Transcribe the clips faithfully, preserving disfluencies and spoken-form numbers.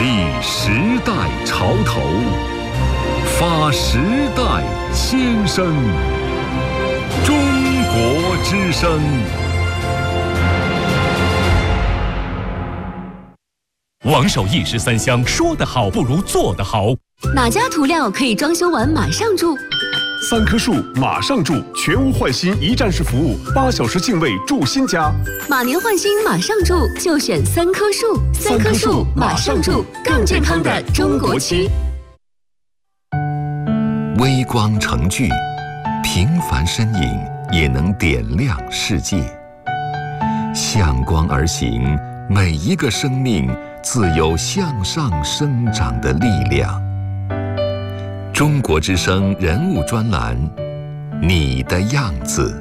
立时代潮头，发时代先声。中国之声。 王守义十三香，说得好不如做得好。 哪家涂料可以装修完马上住？ 三棵树马上住，全屋换新一站式服务，八小时净位住新家。 马年换新马上住，就选三棵树。三棵树马上住，更健康的中国区。 微光成炬，平凡身影也能点亮世界。向光而行，每一个生命自有向上生长的力量。中国之声人物专栏，你的样子。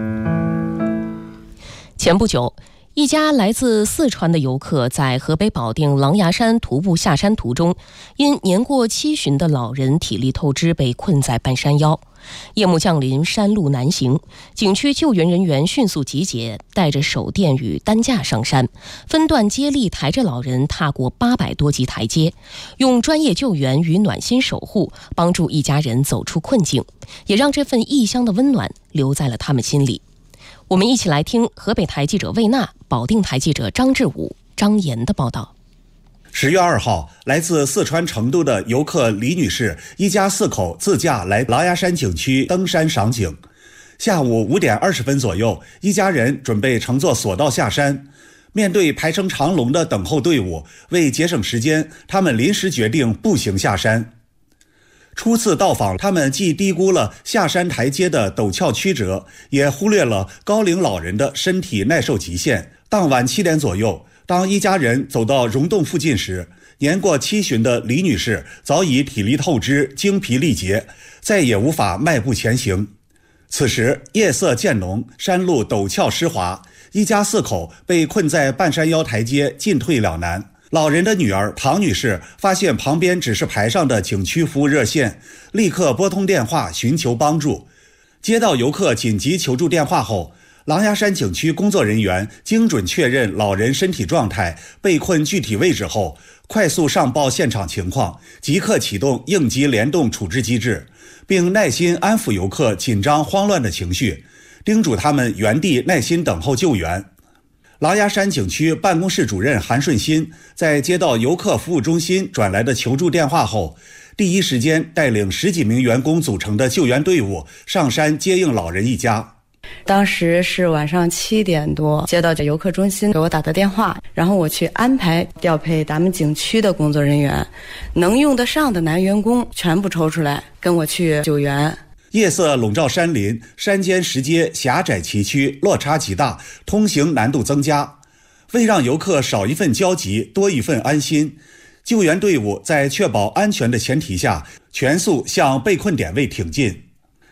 前不久，一家来自四川的游客在河北保定狼牙山徒步下山途中，因年过七旬的老人体力透支被困在半山腰。夜幕降临，山路难行，景区救援人员迅速集结，带着手电与担架上山，分段接力抬着老人踏过八百多级台阶，用专业救援与暖心守护帮助一家人走出困境，也让这份异乡的温暖留在了他们心里。我们一起来听河北台记者魏娜、保定台记者张志武、张岩的报道。 十月二号，来自四川成都的游客李女士一家四口自驾来狼牙山景区登山赏景。下午五点二十分左右，一家人准备乘坐索道下山。面对排成长龙的等候队伍，为节省时间，他们临时决定步行下山。初次到访，他们既低估了下山台阶的陡峭曲折，也忽略了高龄老人的身体耐受极限。当晚七点左右，当一家人走到溶洞附近时，年过七旬的李女士早已体力透支，精疲力竭，再也无法迈步前行。此时夜色渐浓，山路陡峭湿滑，一家四口被困在半山腰台阶，进退两难。老人的女儿唐女士发现旁边指示牌上的景区服务热线，立刻拨通电话寻求帮助。接到游客紧急求助电话后，狼牙山景区工作人员精准确认老人身体状态、被困具体位置后，快速上报现场情况，即刻启动应急联动处置机制，并耐心安抚游客紧张慌乱的情绪，叮嘱他们原地耐心等候救援。狼牙山景区办公室主任韩顺新在接到游客服务中心转来的求助电话后，第一时间带领十几名员工组成的救援队伍上山接应老人一家。 当时是晚上七点多，接到这游客中心给我打的电话，然后我去安排调配咱们景区的工作人员，能用得上的男员工全部抽出来跟我去救援。 夜色笼罩山林，山间石阶狭窄崎岖，落差极大，通行难度增加。为让游客少一份焦急，多一份安心，救援队伍在确保安全的前提下，全速向被困点位挺进。